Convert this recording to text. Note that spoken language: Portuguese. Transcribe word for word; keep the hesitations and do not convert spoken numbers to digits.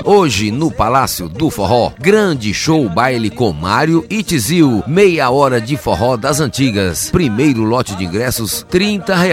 hoje no Palácio do Forró. Grande show baile com Mário e Tizil. Meia hora de forró das antigas. Primeiro lote de ingressos, trinta reais.